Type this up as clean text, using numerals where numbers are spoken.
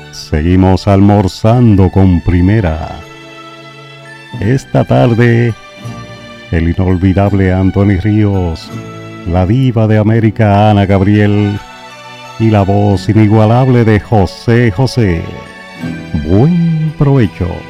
Seguimos almorzando con Primera. Esta tarde, el inolvidable Anthony Ríos, la diva de América Ana Gabriel y la voz inigualable de José José. Buen provecho.